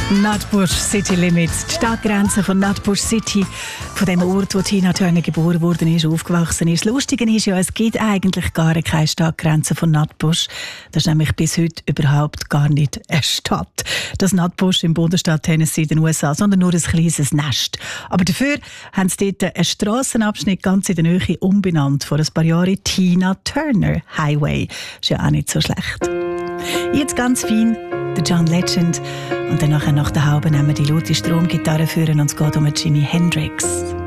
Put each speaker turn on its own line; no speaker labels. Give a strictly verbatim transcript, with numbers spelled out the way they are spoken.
Nutbush City Limits, die Stadtgrenze von Nutbush City, von dem Ort, wo Tina Turner geboren worden ist, aufgewachsen ist. Das Lustige ist ja, es gibt eigentlich gar keine Stadtgrenze von Nutbush. Das ist nämlich bis heute überhaupt gar nicht eine Stadt. Das Nutbush im Bundesstaat Tennessee in den U S A, sondern nur ein kleines Nest. Aber dafür haben sie dort einen Strassenabschnitt ganz in der Nähe umbenannt, vor ein paar Jahren Tina Turner Highway. Ist ja auch nicht so schlecht. Jetzt ganz fein, der John Legend. Und dann nachher nach der Haube nehmen wir die laute Stromgitarre führen und es geht um Jimi Hendrix.